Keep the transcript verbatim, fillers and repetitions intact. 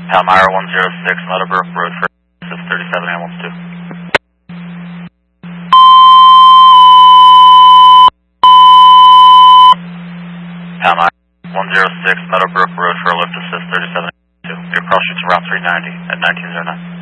Palmyra one zero six, Meadowbrook Road for assist thirty-seven ambulance two. Palmyra one zero six, Meadowbrook Road for a lift assist thirty-seven ambulance two. Your call shoots around three ninety at nineteen oh nine.